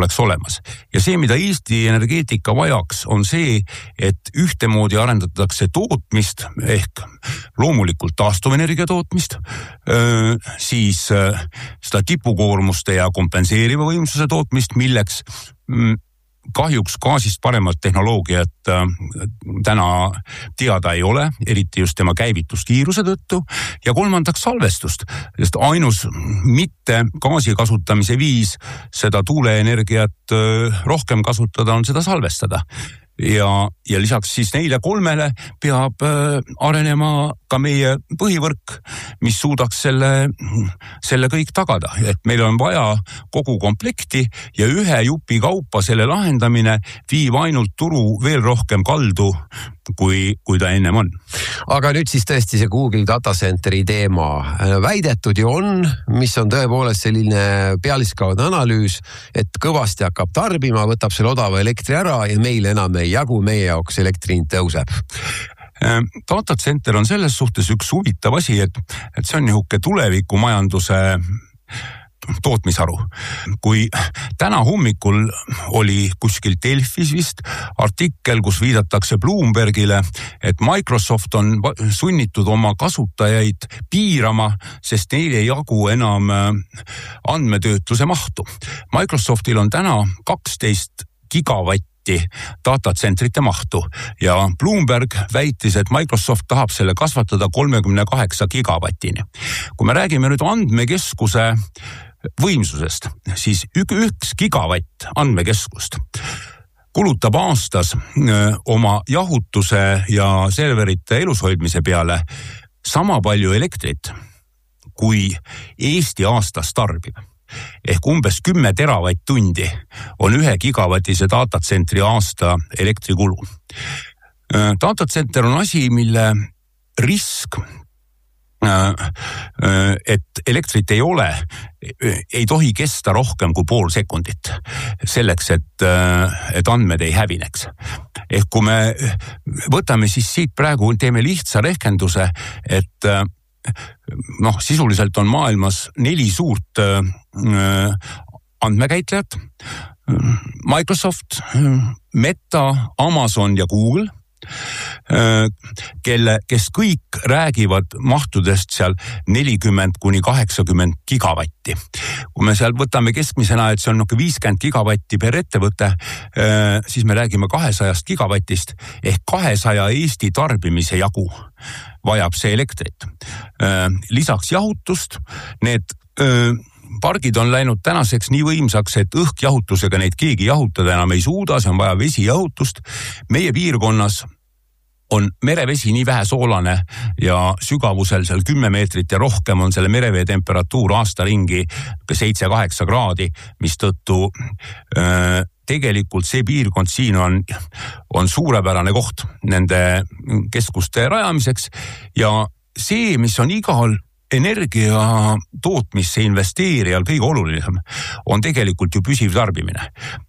oleks olemas. Ja see, mida Eesti energeetika vajaks, on see, et ühtemoodi arendatakse tootmist ehk loomulikult taastuvenergia tootmist, siis seda tipukoormuste ja kompenseeriva võimsuse tootmist, milleks kahjuks gaasist paremat tehnoloogiat täna teada ei ole, eriti just tema käivituskiiruse tõttu, ja kolmandaks salvestust, sest ainus mitte gaasi kasutamise viis seda tuuleenergiat rohkem kasutada on seda salvestada. Ja lisaks siis neile kolmele peab arenema ka meie põhivõrk, mis suudaks selle kõik tagada. Et meil on vaja kogu komplekti ja ühe jupi kaupa selle lahendamine viib ainult turu veel rohkem kaldu, kui ta ennem on. Aga nüüd siis tõesti see Google Data Centeri teema väidetud ju on, mis on tõepoolest selline pealiskaudne analüüs, et kõvasti hakkab tarbima, võtab selle odava elektri ära ja meil enam ei jagu, meie jaoks elektrihind tõuseb. Data Center on selles suhtes üks huvitav asi, et see on nihuke tulevikumajanduse tootmisharu. Kui täna hommikul oli kuskil Delfis vist artikkel, kus viidatakse Bloombergile, et Microsoft on sunnitud oma kasutajaid piirama, sest neil ei jagu enam andmetöötluse mahtu. Microsoftil on täna 12 gigavatti datacentrite mahtu ja Bloomberg väitis, et Microsoft tahab selle kasvatada 38 gigavatini. Kui me räägime nüüd andmekeskuse võimsusest, siis üks gigavatt andmekeskust kulutab aastas oma jahutuse ja serverite elushoidmise peale sama palju elektrit, kui Eesti aastas tarbib. Ehk umbes 10 teravatt-tundi on 1 gigavatise datacentri aasta elektrikulu. Datacenter on asi, mille risk, et elektrit ei ole, ei tohi kesta rohkem kui pool sekundit selleks, et andmed ei hävineks. Ehk kui me võtame siis siit praegu, teeme lihtsa rehkenduse, et sisuliselt on maailmas 4 suurt andmekäitlejat, Microsoft, Meta, Amazon ja Google, kes kõik räägivad mahtudest seal 40-80 gigavatti. Kui me seal võtame keskmisena, et see on 50 gigavatti per ettevõte, siis me räägime 200 gigavatist ehk 200 Eesti tarbimise jagu vajab see elektrit. Lisaks jahutust, need pargid on läinud tänaseks nii võimsaks, et õhkjahutusega neid keegi jahutada enam ei suuda, see on vaja vesijahutust. Meie piirkonnas on merevesi nii vähe soolane ja sügavusel seal 10 meetrit ja rohkem on selle merevee temperatuur aasta ringi 7-8 kraadi, mis tõttu tegelikult see piirkond siin on suurepärane koht nende keskuste rajamiseks ja see, mis on igal energia tootmisse investeerijal kõige olulisem, on tegelikult ju püsiv tarbimine.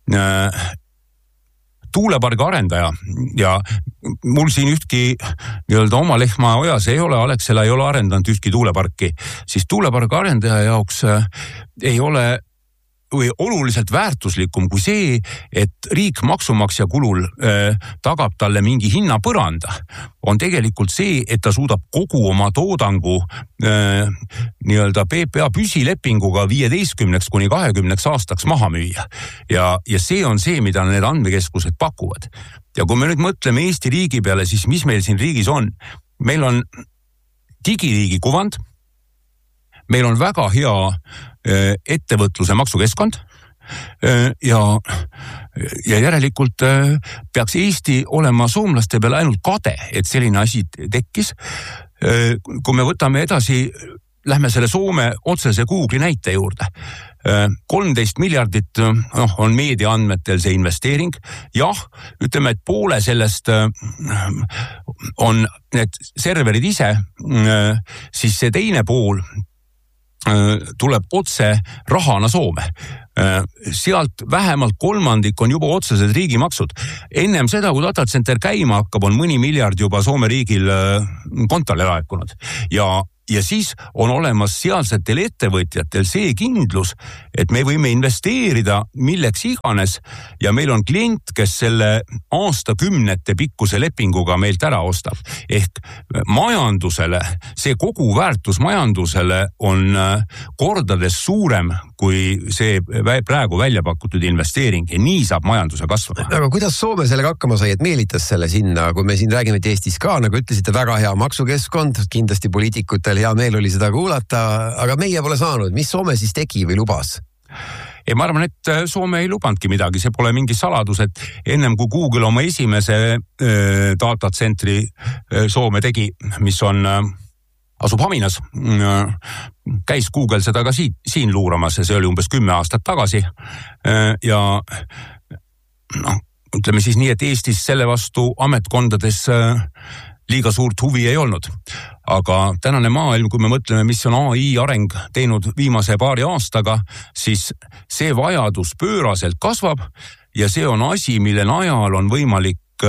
Tuulepargi arendaja ja mul siin ühtki oma lehma ojas ei ole, Alexela ei ole arendanud ühtki tuuleparki, siis tuulepargi arendaja jaoks ei ole või oluliselt väärtuslikum kui see, et riik maksumaksja kulul tagab talle mingi hinnapõranda, on tegelikult see, et ta suudab kogu oma toodangu nii-öelda PPA püsilepinguga 15-20 aastaks maha müüa. Ja see on see, mida need andmekeskused pakuvad. Ja kui me nüüd mõtleme Eesti riigi peale, siis mis meil siin riigis on? Meil on digiriigi kuvand, meil on väga hea ettevõtluse maksukeskkond ja järelikult peaks Eesti olema soomlaste peale ainult kade, et selline asi tekkis. Kui me võtame edasi, lähme selle Soome otsese Google'i näite juurde. 13 miljardit on meedia andmetel see investeering. Jah, ütleme, et poole sellest on need serverid ise, siis see teine pool tuleb otse rahana Soome. Sealt vähemalt kolmandik on juba otsesed riigimaksud. Ennem seda, kui datacenter käima hakkab, on mõni miljard juba Soome riigil kontole laekunud. Ja ja siis on olemas sealsetel ettevõtjatel see kindlus, et me võime investeerida milleks iganes ja meil on klient, kes selle aastakümnete pikkuse lepinguga meilt ära ostab. Ehk majandusele, see kogu väärtus majandusele on kordades suurem kui see praegu välja pakutud investeering ja nii saab majanduse kasvada. Aga kuidas Soome sellega hakkama sai, et meelitas selle sinna, kui me siin räägime, et Eestis ka, nagu ütlesite, väga hea maksukeskkond, kindlasti poliitikutel hea meel oli seda kuulata, aga meie pole saanud. Mis Soome siis tegi või lubas? Ja ma arvan, et Soome ei lubandki midagi, see pole mingi saladus, et ennem kui Google oma esimese datacentri Soome tegi, mis asub Haminas, käis Google seda ka siin luuramas ja see oli umbes 10 aastat tagasi ja ütleme siis nii, et Eestis selle vastu ametkondades liiga suurt huvi ei olnud. Aga tänane maailm, kui me mõtleme, mis on AI areng teinud viimase paari aastaga, siis see vajadus pööraselt kasvab ja see on asi, mille najal on võimalik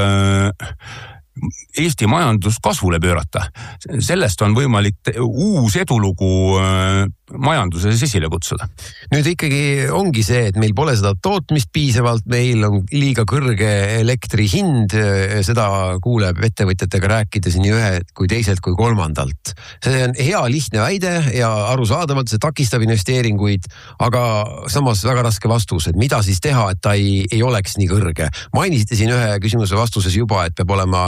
Eesti majandus kasvule pöörata. Sellest on võimalik uus edulugu majanduses esile kutsuda. Nüüd ikkagi ongi see, et meil pole seda tootmist piisavalt, meil on liiga kõrge elektri hind, seda kuuleb ettevõtjatega rääkides nii ühed kui teiselt kui kolmandalt. See on hea lihtne väide ja arusaadavalt see takistab investeeringuid, aga samas väga raske vastus, et mida siis teha, et ta ei oleks nii kõrge. Mainisite siin ühe küsimuse vastuses juba, et peab olema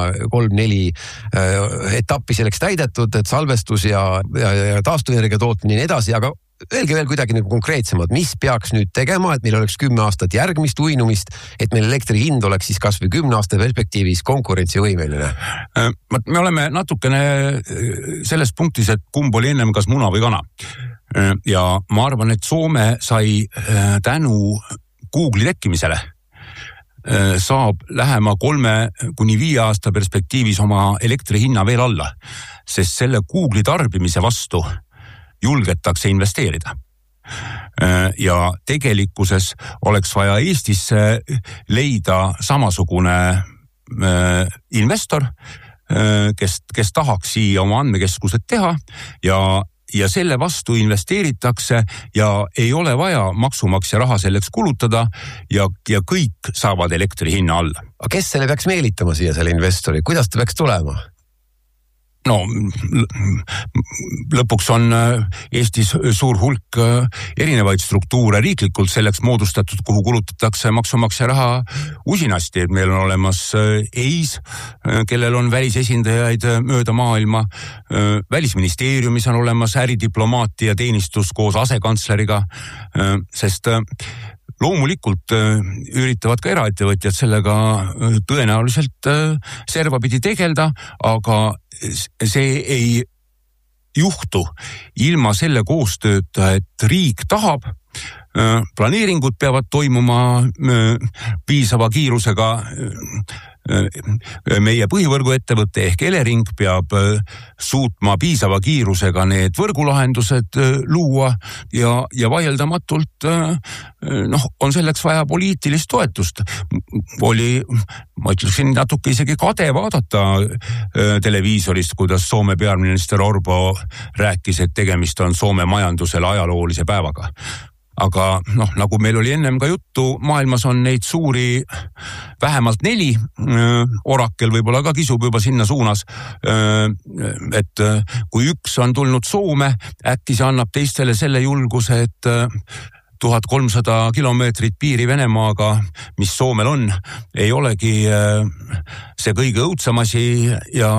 3-4 etappi selleks täidetud, et salvestus ja taastuvenergia tootmine ja nii edasi, aga öelge veel kuidagi nagu konkreetsemalt, mis peaks nüüd tegema, et meil oleks 10 aastat järgmist uinumist, et meil elektri hind oleks siis kas või 10 aasta perspektiivis konkurentsivõimeline? Me oleme natukene selles punktis, et kumb oli ennem kas muna või kana. Ja ma arvan, et Soome sai tänu Google'i tekkimisele saab lähema 3-5 aasta perspektiivis oma elektri hinna veel alla, sest selle Google'i tarbimise vastu julgetakse investeerida. Ja tegelikkuses oleks vaja Eestisse leida samasugune investor, kes tahaks siia oma andmekeskused teha ja selle vastu investeeritakse ja ei ole vaja maksumaksja raha selleks kulutada ja kõik saavad elektri hinna alla. Kes selle peaks meelitama siia selle investori? Kuidas ta peaks tulema? No lõpuks on Eestis suur hulk erinevaid struktuure riiklikult selleks moodustatud, kuhu kulutatakse maksumaksja raha usinasti. Meil on olemas EIS, kellel on välisesindajaid mööda maailma. Välisministeeriumis on olemas äridiplomaatia teenistus koos asekantsleriga, sest loomulikult üritavad ka eraettevõtjad sellega tõenäoliselt servapidi tegelda, aga see ei juhtu ilma selle koostööta, et riik tahab, planeeringud peavad toimuma piisava kiirusega, meie põhivõrguettevõte ehk Elering peab suutma piisava kiirusega need võrgulahendused luua ja vaieldamatult on selleks vaja poliitilist toetust. Ma ütleksin natuke isegi kade vaadata televiisorist, kuidas Soome peaminister Orpo rääkis, et tegemist on Soome majandusele ajaloolise päevaga. Aga nagu meil oli ennem ka juttu, maailmas on neid suuri vähemalt 4, Orakel võib-olla ka kisub juba sinna suunas, et kui üks on tulnud Soome, äkki see annab teistele selle julguse, et 1300 kilomeetrit piiri Venemaaga, mis Soomel on, ei olegi see kõige õudsam asi ja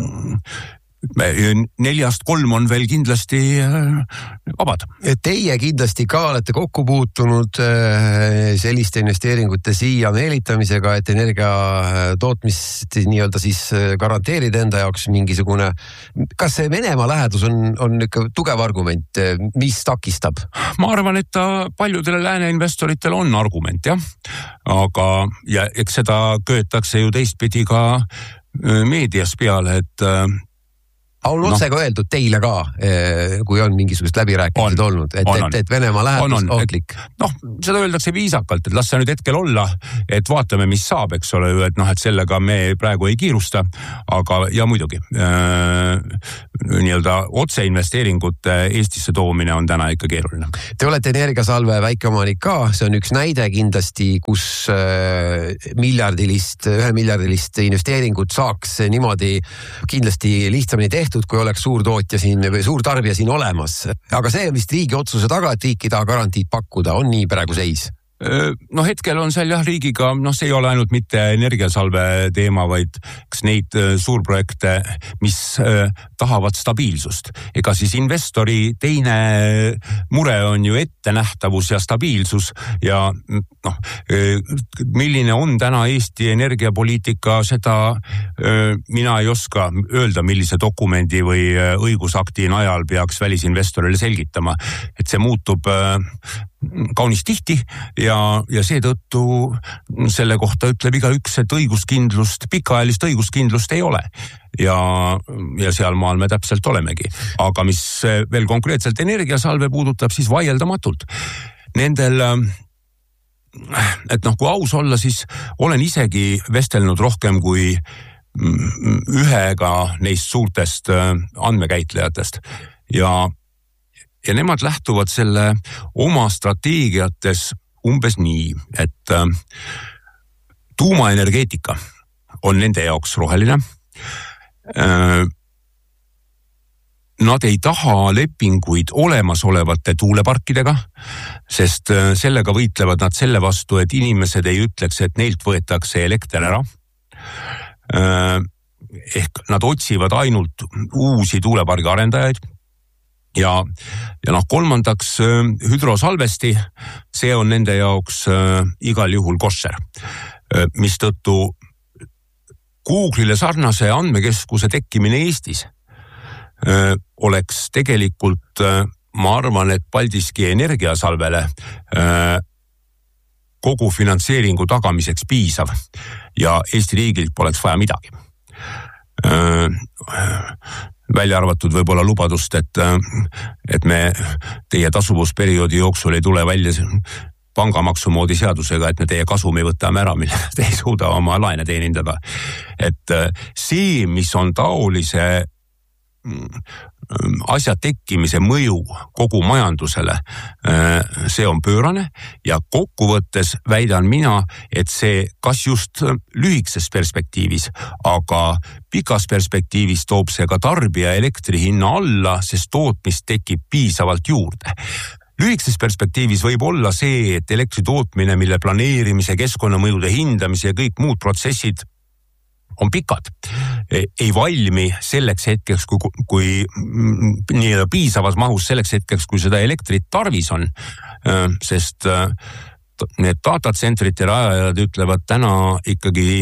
4-3 on veel kindlasti vabad. Teie kindlasti ka olete kokku puutunud selliste investeeringute siia meelitamisega, et energia tootmist nii-öelda siis garanteerida enda jaoks mingisugune. Kas see Venemaa lähedus on ikka tugev argument, mis takistab? Ma arvan, et ta paljudele lääne investoritel on argument, jah. Aga ja eks seda köetakse ju teistpidi ka meedias peale, et On otsega öeldud teile ka, kui on mingisugust läbirääkimised olnud, et Venemaa lähedus ohtlik? Seda öeldakse viisakalt, et las see nüüd hetkel olla, et vaatame, mis saab, eks ole, et sellega me praegu ei kiirusta, aga ja muidugi nii-öelda otseinvesteeringute Eestisse toomine on täna ikka keeruline. Te olete Energiasalve väikeomanik ka, see on üks näide kindlasti, kus 1 miljardilist investeeringut saaks niimoodi kindlasti lihtsamini tehtud, kui oleks suur tootja siin või suur tarbija siin olemas. Aga see vist riigi otsuse taga, et riik ei taha garantiid pakkuda, on nii praegu seis? Hetkel on seal riigiga, see ei ole ainult mitte Energiasalve teema, vaid neid suurprojekte, mis tahavad stabiilsust. Ega siis investori teine mure on ju ettenähtavus ja stabiilsus ja milline on täna Eesti energiapoliitika, seda mina ei oska öelda, millise dokumendi või õigusakti najal peaks välisinvestorile selgitama, et see muutub kaunis tihti ja seetõttu selle kohta ütleb igaüks, et õiguskindlust, pikaajalist õiguskindlust ei ole. Ja seal maal me täpselt olemegi. Aga mis veel konkreetselt Energiasalve puudutab, siis vaieldamatult. Nendel, et kui aus olla, siis olen isegi vestelnud rohkem kui ühega neist suurtest andmekäitlejatest ja nemad lähtuvad selle oma strateegiates umbes nii, et tuumaenergeetika on nende jaoks roheline. Nad ei taha lepinguid olemasolevate tuuleparkidega, sest sellega võitlevad nad selle vastu, et inimesed ei ütleks, et neilt võetakse elekter ära. Ehk nad otsivad ainult uusi tuulepargi arendajaid. Ja kolmandaks hüdrosalvesti, see on nende jaoks igal juhul kosher, mistõttu Google'ile sarnase andmekeskuse tekkimine Eestis oleks tegelikult, ma arvan, et Paldiski Energiasalvele kogu finantseeringu tagamiseks piisav ja Eesti riigilt poleks vaja midagi. Välja arvatud võib-olla lubadust, et me teie tasuvusperioodi jooksul ei tule välja pangamaksu moodi seadusega, et me teie kasumi võtame ära, mille te ei suuda oma laene teenindada. Et see, mis on taolise asja tekkimise mõju kogu majandusele, see on pöörane ja kokkuvõttes väidan mina, et see kas just lühikeses perspektiivis, aga pikas perspektiivis toob see ka tarbija elektri hinna alla, sest tootmist tekib piisavalt juurde. Lühikeses perspektiivis võib olla see, et elektri tootmine, mille planeerimise, keskkonnamõjude hindamise ja kõik muud protsessid on pikad, ei valmi selleks hetkeks, kui nii-öelda piisavas mahus selleks hetkeks, kui seda elektrit tarvis on, sest need datacentrite rajajad ütlevad täna ikkagi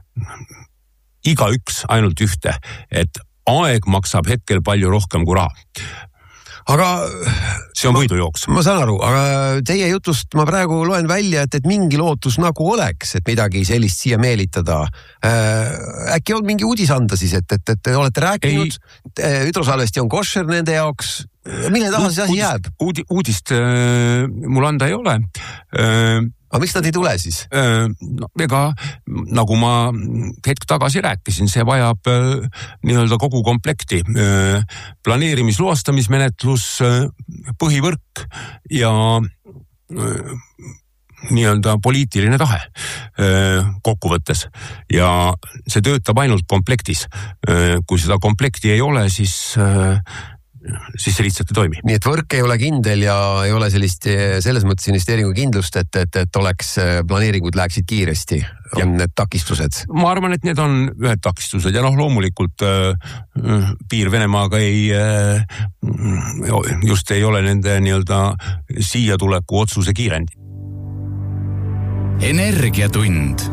igaüks ainult ühte, et aeg maksab hetkel palju rohkem kui raha. Aga see on võidujooks. Ma saan aru, aga teie jutust ma praegu loen välja, et mingi lootus nagu oleks, et midagi sellist siia meelitada. Äkki on mingi uudis anda siis, et te olete rääkinud, hüdrosalvesti on kosher nende jaoks. Mille taha see asi jääb? Uudist mul anda ei ole. Aga miks nad ei tule siis? Ega, nagu ma hetk tagasi rääkisin, see vajab nii-öelda kogu komplekti. Planeerimisloastamismenetlus, põhivõrk ja nii-öelda poliitiline tahe kokkuvõttes. Ja see töötab ainult komplektis. Kui seda komplekti ei ole, siis see lihtsalt ei toimi. Nii et võrk ei ole kindel ja ei ole sellist selles mõttes investeeringu kindlust, et oleks planeeringud läheksid kiiresti, on need takistused? Ma arvan, et need on ühed takistused ja loomulikult piir Venemaaga just ei ole nende nii-öelda siia tuleku otsuse kiirendi. Energiatund.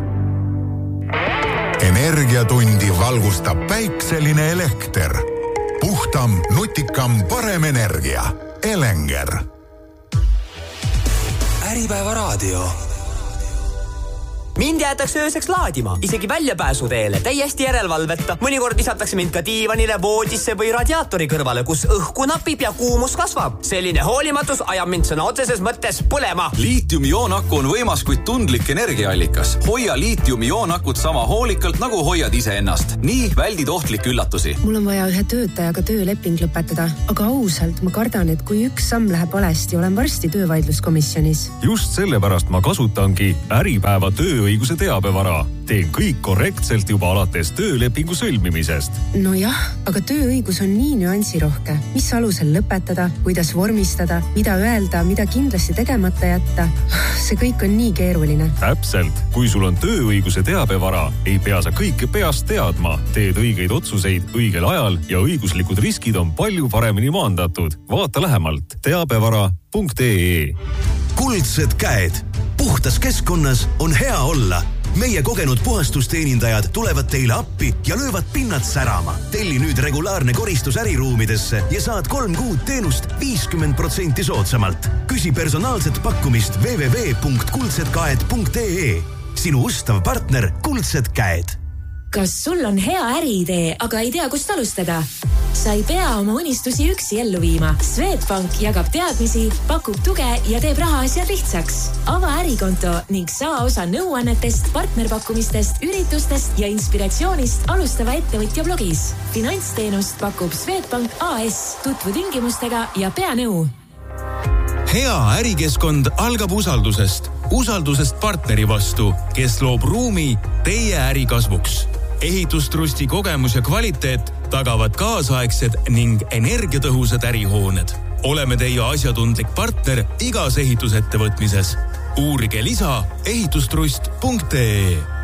Energiatundi valgustab päikseline elekter. Puhtam, nutikam, parem energia. Elenger. Äripäeva raadio. Mind jäetakse ööseks laadima, isegi väljapääsuteele, täiesti järelevalveta. Mõnikord visatakse mind ka diivanile, voodisse või radiaatori kõrvale, kus õhku napib ja kuumus kasvab. Selline hoolimatus ajab mind sõna otseses mõttes põlema. Liitium-ioonakku on võimas, kuid tundlik energiaallikas. Hoia liitium-ioonakut sama hoolikalt, nagu hoiad ise ennast. Nii väldid ohtlikke üllatusi. Mul on vaja ühe töötajaga tööleping lõpetada, aga ausalt ma kardan, et kui üks samm läheb valesti, olen varsti töövaidluskomisjonis. Just sellepärast ma kasutangi Äripäeva tööõiguse teabevara. Teen kõik korrektselt juba alates töölepingu sõlmimisest. No jah, aga tööõigus on nii nüansirohke. Mis alusel lõpetada, kuidas vormistada, mida öelda, mida kindlasti tegemata jätta. See kõik on nii keeruline. Täpselt. Kui sul on tööõiguse teabevara, ei pea sa kõike peast teadma. Teed õigeid otsuseid õigel ajal ja õiguslikud riskid on palju paremini maandatud. Vaata lähemalt teabevara.ee. Kuldsed käed. Puhtas keskkonnas on hea olla. Meie kogenud puhastusteenindajad tulevad teile appi ja löövad pinnad särama. Telli nüüd regulaarne koristus äriruumidesse ja saad 3 kuud teenust 50% soodsamalt. Küsi personaalset pakkumist www.kuldsedkäed.ee. Sinu ustav partner Kuldsed käed. Kas sul on hea äriidee, aga ei tea, kust alustada? Sa ei pea oma unistusi üksi ellu viima. Swedbank jagab teadmisi, pakub tuge ja teeb rahaasjad lihtsaks. Ava ärikonto ning saa osa nõuannetest, partnerpakkumistest, üritustest ja inspiratsioonist alustava ettevõtja blogis. Finantsteenust pakub Swedbank AS. Tutvu tingimustega ja pea nõu. Hea ärikeskkond algab usaldusest. Usaldusest partneri vastu, kes loob ruumi teie ärikasvuks. Ehitustrusti kogemus ja kvaliteet tagavad kaasaegsed ning energiatõhusad ärihooned. Oleme teie asjatundlik partner igas ehitusettevõtmises. Uurige lisa ehitustrust.ee.